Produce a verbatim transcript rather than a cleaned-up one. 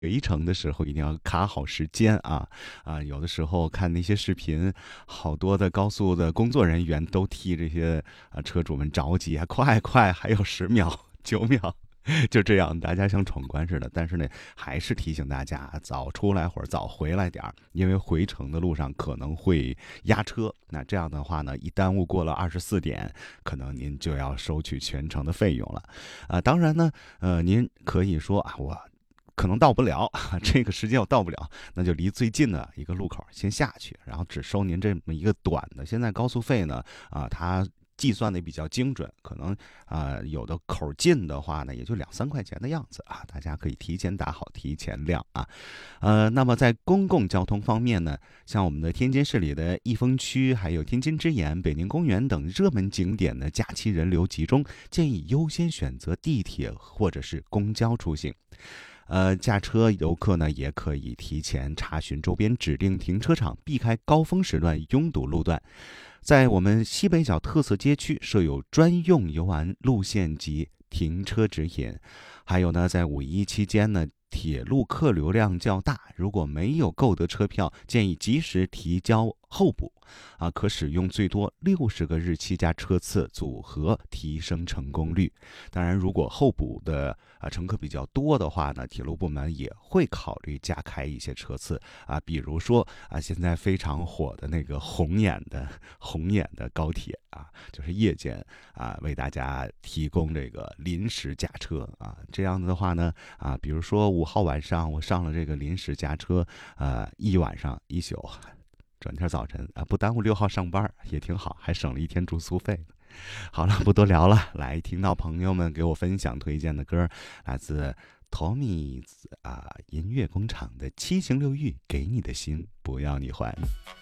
回程的时候一定要卡好时间啊啊！有的时候看那些视频，好多的高速的工作人员都替这些啊车主们着急啊，快快，还有十秒、九秒，就这样，大家像闯关似的。但是呢，还是提醒大家早出来或者早回来点儿，因为回程的路上可能会压车。那这样的话呢，一耽误过了二十四点，可能您就要收取全程的费用了。啊，当然呢，呃，您可以说啊，我可能到不了，这个时间我到不了，那就离最近的一个路口先下去，然后只收您这么一个短的。现在高速费呢，啊，它计算的比较精准，可能啊、呃、有的口近的话呢，也就两三块钱的样子啊，大家可以提前打好，提前量啊。呃，那么在公共交通方面呢，像我们的天津市里的益丰区，还有天津之眼、北宁公园等热门景点的假期人流集中，建议优先选择地铁或者是公交出行。呃，驾车游客呢也可以提前查询周边指定停车场，避开高峰时段拥堵路段。在我们西北角特色街区设有专用游玩路线及停车指引。还有呢，在五一期间呢，铁路客流量较大，如果没有购得车票，建议及时提交候补，啊，可使用最多六十个日期加车次组合，提升成功率。当然，如果候补的啊乘客比较多的话呢，铁路部门也会考虑加开一些车次啊，比如说啊，现在非常火的那个红眼的红眼的高铁啊，就是夜间啊为大家提供这个临时加车啊，这样子的话呢啊，比如说五号晚上我上了这个临时加车，呃，一晚上一宿。转天早晨啊，不耽误六号上班也挺好，还省了一天住宿费。好了，不多聊了，来听到朋友们给我分享推荐的歌，来自 Tommy 啊音乐工厂的《七情六欲》，给你的心不要你还。